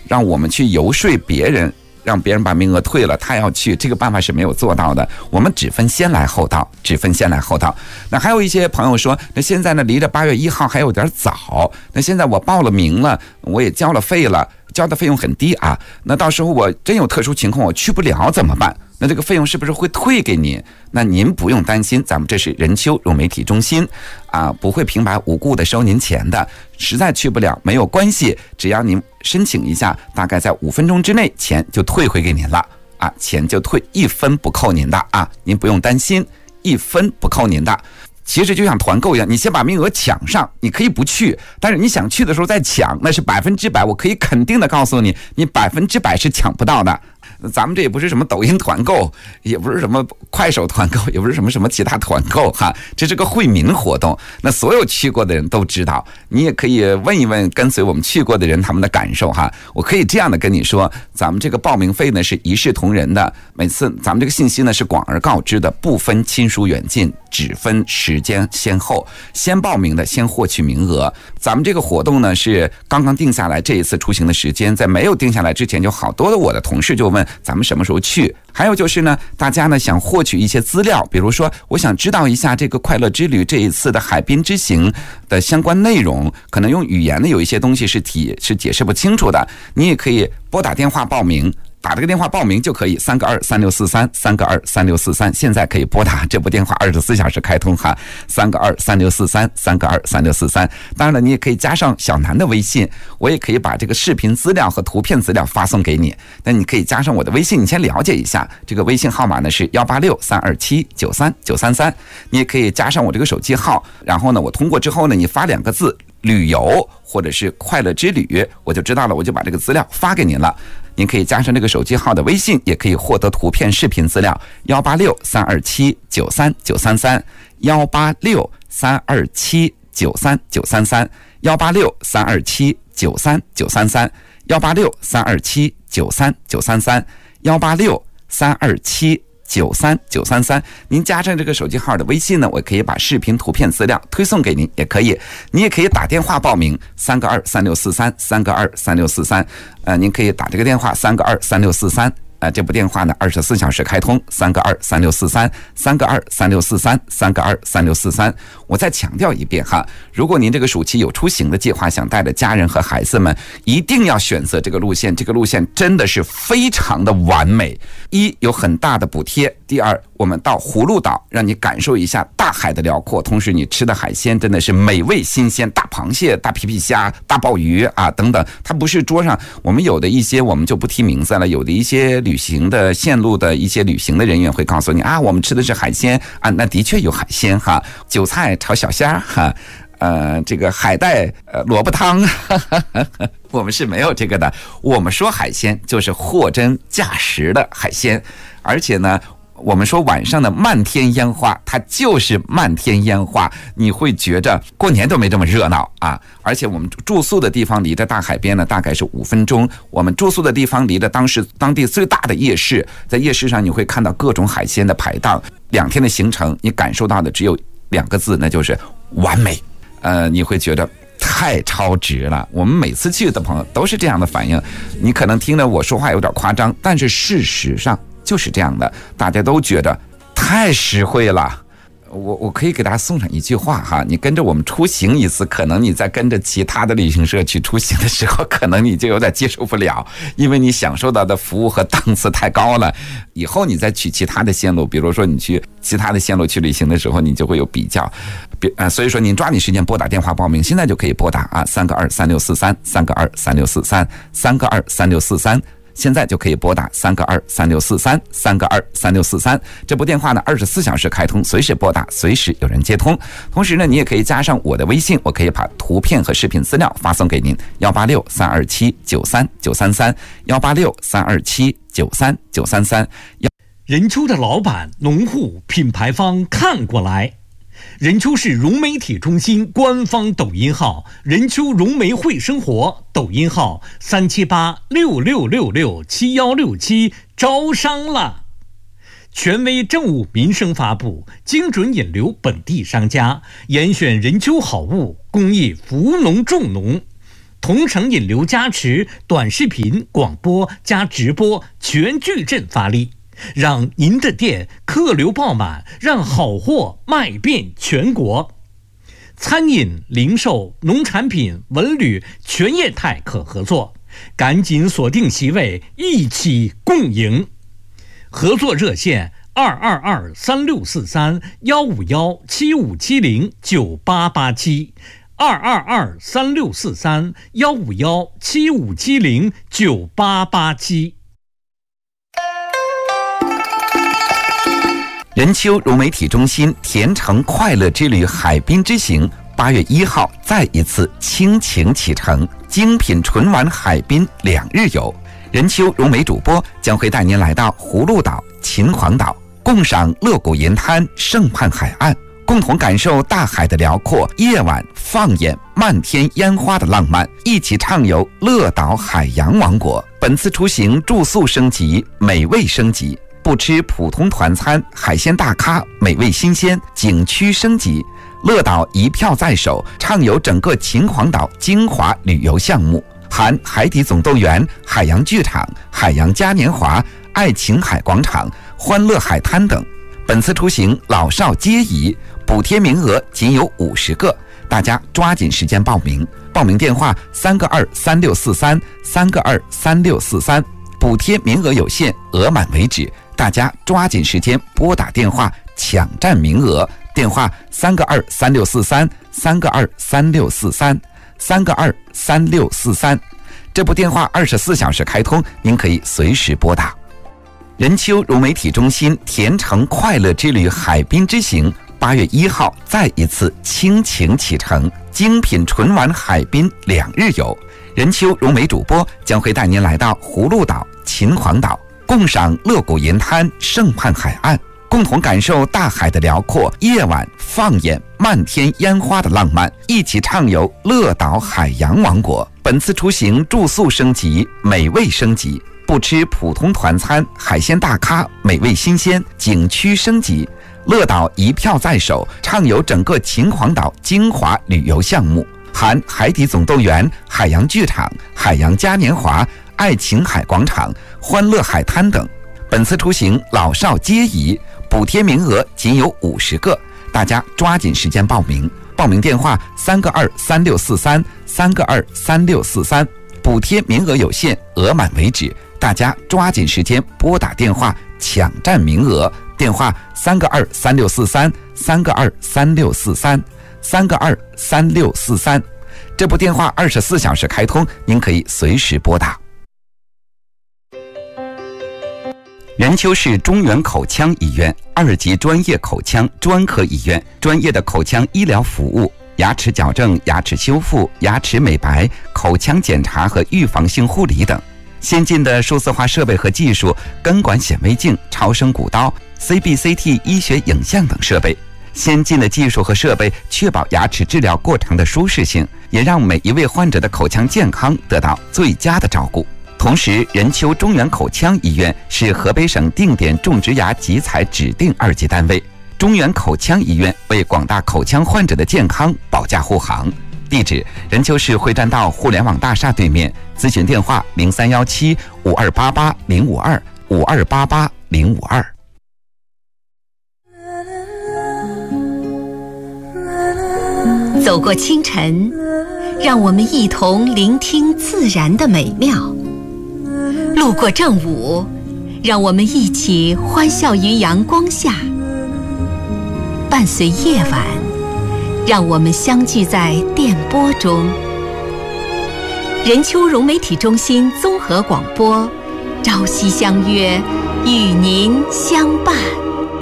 让我们去游说别人，让别人把名额退了，他要去，这个办法是没有做到的。我们只分先来后到，只分先来后到。那还有一些朋友说，那现在呢离着8月1号还有点早，那现在我报了名了，我也交了费了，交的费用很低啊，那到时候我真有特殊情况我去不了怎么办？那这个费用是不是会退给您？那您不用担心，咱们这是人丘融媒体中心啊，不会平白无故的收您钱的。实在去不了没有关系，只要您申请一下，大概在5分钟之内钱就退回给您了啊，钱就退，1分不扣您的啊，您不用担心，1分不扣您的。其实就像团购一样，你先把名额抢上，你可以不去，但是你想去的时候再抢，那是100%，我可以肯定的告诉你，你100%是抢不到的。咱们这也不是什么抖音团购，也不是什么快手团购，也不是什么其他团购哈，这是个惠民活动。那所有去过的人都知道，你也可以问一问跟随我们去过的人他们的感受哈。我可以这样的跟你说，咱们这个报名费呢是一视同仁的，每次咱们这个信息呢是广而告之的，不分亲疏远近，只分时间先后，先报名的先获取名额。咱们这个活动呢是刚刚定下来，这一次出行的时间，在没有定下来之前，就好多的我的同事就问咱们什么时候去。还有就是呢，大家呢想获取一些资料，比如说我想知道一下这个快乐之旅这一次的海滨之行的相关内容，可能用语言呢有一些东西是解释不清楚的，你也可以拨打电话报名。打这个电话报名就可以，3个23643，3个23643，现在可以拨打这部电话，24小时开通哈，3个23643，3个23643。当然了，你也可以加上小南的微信，我也可以把这个视频资料和图片资料发送给你。那你可以加上我的微信，你先了解一下，这个微信号码呢是186-327-93933，你也可以加上我这个手机号，然后呢，我通过之后呢，你发2个字旅游或者是快乐之旅，我就知道了，我就把这个资料发给您了。您可以加上这个手机号的微信，也可以获得图片、视频资料。186-327-933，186-327-93933，186-327-93933，186-327-93933。您加上这个手机号的微信呢，我可以把视频、图片资料推送给您，也可以。你也可以打电话报名，3个23643，3个23643。您可以打这个电话3个23643。这部电话呢24小时开通，3个23643，3个23643，3个23643。我再强调一遍哈，如果您这个暑期有出行的计划，想带着家人和孩子们，一定要选择这个路线。这个路线真的是非常的完美，一有很大的补贴，第二我们到葫芦岛，让你感受一下大海的辽阔，同时你吃的海鲜真的是美味新鲜，大螃蟹、大皮皮虾、大鲍鱼啊等等，它不是桌上我们有的一些我们就不提名字了，有的一些旅行的线路的一些旅行的人员会告诉你啊，我们吃的是海鲜啊，那的确有海鲜哈，韭菜炒小虾哈，这个海带萝卜汤，我们是没有这个的。我们说海鲜就是货真价实的海鲜，而且呢，我们说晚上的漫天烟花，它就是漫天烟花，你会觉着过年都没这么热闹啊！而且我们住宿的地方离着大海边呢，大概是5分钟。我们住宿的地方离着当地最大的夜市，在夜市上你会看到各种海鲜的排档。2天的行程，你感受到的只有2个字，那就是完美。你会觉得太超值了。我们每次去的朋友都是这样的反应。你可能听着我说话有点夸张，但是事实上就是这样的，大家都觉得太实惠了。我可以给大家送上一句话哈，你跟着我们出行一次，可能你在跟着其他的旅行社去出行的时候，可能你就有点接受不了，因为你享受到的服务和档次太高了。以后你再去其他的线路，比如说你去其他的线路去旅行的时候，你就会有比较。所以说您抓紧时间拨打电话报名，现在就可以拨打啊，3个23643，3个23643，3个23643。现在就可以拨打3个23643，3个23643。这部电话呢24小时开通，随时拨打，随时有人接通。同时呢，你也可以加上我的微信，我可以把图片和视频资料发送给您，186-327-93933，186-327-93933。 任丘的老板、农户、品牌方看过来。任丘市融媒体中心官方抖音号任丘融媒会生活，抖音号37866667167，招商了。权威政务民生发布，精准引流本地商家，严选任丘好物，公益扶农助农。 同城引流加持短视频、广播加直播全矩阵发力，让您的店客流爆满，让好货卖遍全国。餐饮、零售、农产品、文旅全业态可合作，赶紧锁定席位，一起共赢。合作热线222-3643-151-7570-9887，222-3643-151-7570-9887。 任丘融媒体中心甜橙快乐之旅海滨之行8月1号再一次倾情启程，精品纯玩海滨2日游。任丘融媒主播将会带您来到葫芦岛、秦皇岛，共赏乐谷银滩、胜畔海岸，共同感受大海的辽阔，夜晚放眼漫天烟花的浪漫，一起畅游乐岛海洋王国。本次出行住宿升级，美味升级，不吃普通团餐，海鲜大咖，美味新鲜，景区升级。乐岛一票在手，畅游整个秦皇岛精华旅游项目，含海底总动员、海洋剧场、海洋嘉年华、爱琴海广场、欢乐海滩等。本次出行老少皆宜，补贴名额仅有50个，大家抓紧时间报名。报名电话3个23643，3个23643，补贴名额有限，额满为止，大家抓紧时间拨打电话抢占名额。电话3个23643，3个23643，3个23643。这部电话24小时开通，您可以随时拨打。任丘融媒体中心甜橙快乐之旅海滨之行8月1号再一次倾情启程，精品纯玩海滨2日游。任丘融媒主播将会带您来到葫芦岛、秦皇岛，共赏乐谷银滩、胜畔海岸，共同感受大海的辽阔，夜晚放眼漫天烟花的浪漫，一起畅游乐岛海洋王国。本次出行住宿升级，美味升级，不吃普通团餐，海鲜大咖，美味新鲜，景区升级。乐岛一票在手，畅游整个秦皇岛精华旅游项目，含海底总动员、海洋剧场、海洋嘉年华、爱琴海广场、欢乐海滩等。本次出行老少皆宜，补贴名额仅有50个，大家抓紧时间报名。报名电话3个23643，3个23643，补贴名额有限，额满为止，大家抓紧时间拨打电话抢占名额。电话3个23643，3个23643，3个23643。这部电话24小时开通，您可以随时拨打。任丘市中原口腔医院2级专业口腔专科医院，专业的口腔医疗服务，牙齿矫正、牙齿修复、牙齿美白、口腔检查和预防性护理等。先进的数字化设备和技术，根管显微镜、超声骨刀、CBCT 医学影像等设备。先进的技术和设备确保牙齿治疗过程的舒适性，也让每一位患者的口腔健康得到最佳的照顾。同时，任丘中原口腔医院是河北省定点种植牙集采指定2级单位。中原口腔医院为广大口腔患者的健康保驾护航。地址：任丘市会栈道互联网大厦对面。咨询电话：0317-5288-052，5288-052。 走过清晨，让我们一同聆听自然的美妙；路过正午，让我们一起欢笑于阳光下；伴随夜晚，让我们相聚在电波中。任丘融媒体中心综合广播，朝夕相约，与您相伴。